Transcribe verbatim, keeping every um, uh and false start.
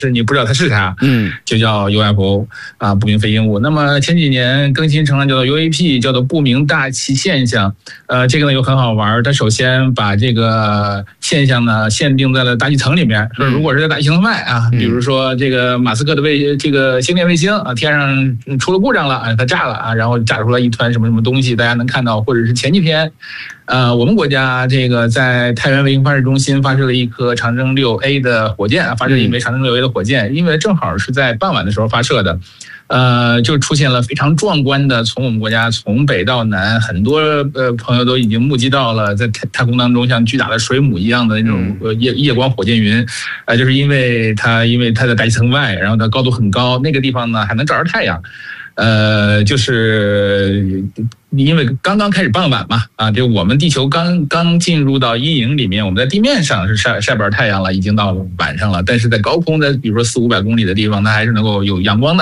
是你不知道它是啥，嗯，就叫 U F O 啊，不明飞行物。那么前几年更新成了叫做 U A P， 叫做不明大气现象。呃，这个呢又很好玩，它首先把这个现象呢限定在了大气层里面，说如果是在大气层外啊，比如说这个马斯克的卫这个星链卫星啊，天上出了故障了啊，它炸了啊，然后炸出来一团什么什么东西，大家能看到，或者是前几天。呃，我们国家这个在太原卫星发射中心发射了一颗长征六 A 的火箭，发射一枚长征六 A 的火箭，因为正好是在傍晚的时候发射的，呃，就出现了非常壮观的，从我们国家从北到南，很多呃朋友都已经目击到了，在太太空当中像巨大的水母一样的那种呃夜夜光火箭云，呃，就是因为它因为它在大气层外，然后它高度很高，那个地方呢还能照着太阳。呃，就是因为刚刚开始傍晚嘛，啊，就我们地球刚刚进入到阴影里面，我们在地面上是晒晒不着太阳了，已经到晚上了，但是在高空的，比如说四五百公里的地方，它还是能够有阳光的。